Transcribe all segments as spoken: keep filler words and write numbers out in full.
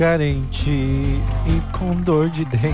Carente e com dor de dente.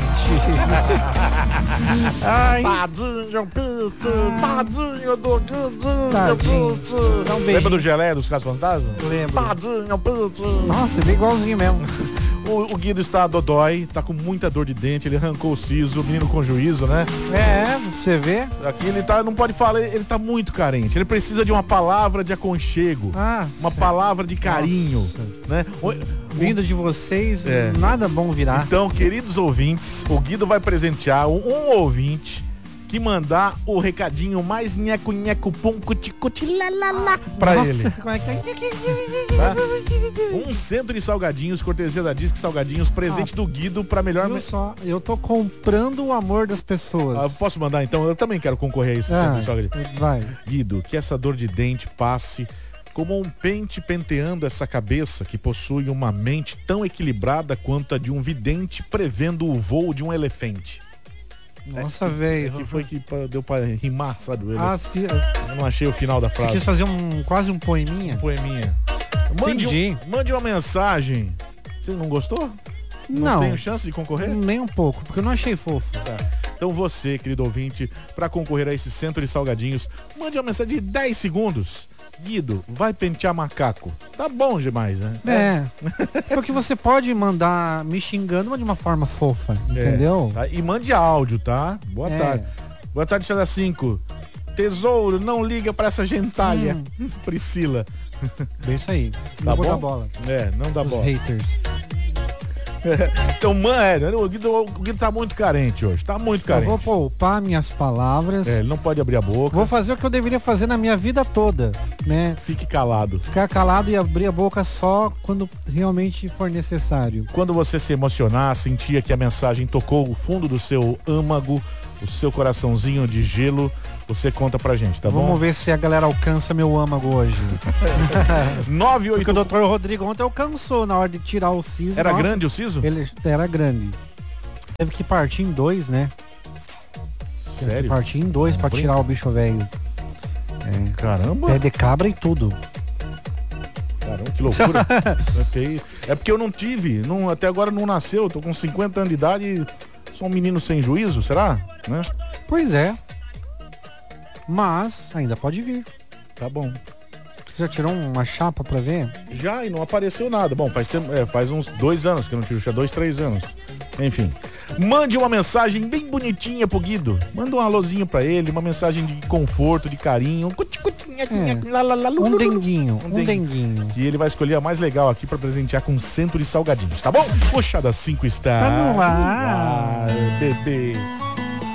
Ai. Tadinho, Pete, tadinho do Guidinho, Tadinho. Pete. Dá um beijinho. Lembra do Gelé dos Casos Fantasmas? Lembro. Tadinho, Pete. Nossa, ele é igualzinho mesmo. O, o Guido está dodói, tá com muita dor de dente, ele arrancou o siso, o menino com juízo, né? É, você vê? Aqui ele tá, não pode falar, ele, ele tá muito carente. Ele precisa de uma palavra de aconchego, Ah, uma certo. palavra de carinho, Nossa. né? O- Vindo de vocês, É. nada bom virá. Então, queridos ouvintes, o Guido vai presentear um, um ouvinte que mandar o recadinho mais nheco nheco pum cuti cuti lá lá lá pra Nossa, ele. como é que tá? Tá? Um centro de salgadinhos, cortesia da Disque Salgadinhos, presente Ah, do Guido pra melhor. Viu só, eu tô comprando o amor das pessoas. Ah, posso mandar então? Eu também quero concorrer a esse centro Ah, de salgadinhos. vai. Guido, que essa dor de dente passe como um pente penteando essa cabeça que possui uma mente tão equilibrada quanto a de um vidente prevendo o voo de um elefante. Nossa, É velho. que foi que pra- deu pra rimar, sabe? Eu, Ah, você quis, eu não achei o final da você frase. quis fazer um, quase um poeminha? Poeminha. Mande, Entendi. um, mande uma mensagem. Você não gostou? Não, Tenho chance de concorrer? nem um pouco, porque eu não achei fofo. Tá. Então você, querido ouvinte, para concorrer a esse centro de salgadinhos, mande uma mensagem de dez segundos. Guido, vai pentear macaco. Tá bom demais, né? É. Porque você pode mandar me xingando, mas de uma forma fofa, É, entendeu? tá? E mande áudio, tá? Boa É. tarde. Boa tarde, Tia da cinco. Tesouro, não liga pra essa gentalha. Priscila. É isso aí. Tá Não vou bom? dar bola. É, não dá Os bola. haters. Então, mano, é, o Guido, o Guido tá muito carente hoje. Tá muito Eu carente. vou poupar minhas palavras. É, ele não pode abrir a boca. Vou fazer o que eu deveria fazer na minha vida toda, né? Fique calado. Ficar calado e abrir a boca só quando realmente for necessário. Quando você se emocionar, sentia que a mensagem tocou o fundo do seu âmago, o seu coraçãozinho de gelo, você conta pra gente, tá Vamos bom? ver se a galera alcança meu âmago hoje. nove oito Porque o doutor Rodrigo ontem alcançou na hora de tirar o siso. Era Nossa, grande o siso? Ele era grande. Teve que partir em dois, né? Teve que Sério? partir em dois Não pra brinca. tirar o bicho velho. É. Caramba, Pé de cabra e tudo. caramba, que loucura. é, feio. É porque eu não tive, não, até agora não nasceu, tô com cinquenta anos de idade e sou um menino sem juízo, será? Né? Pois é. Mas ainda pode vir. Tá bom. Você já tirou uma chapa pra ver? Já, e não apareceu nada. Bom, faz, tempo, é, faz uns dois anos que eu não tiro chá, dois, três anos. Enfim. Mande uma mensagem bem bonitinha pro Guido. Manda um alôzinho pra ele, uma mensagem de conforto, de carinho. Um denguinho, Um um denguinho. E ele vai escolher a mais legal aqui pra presentear com um centro de salgadinhos, tá bom? Poxa, das cinco está. Tá no ar. Bebê.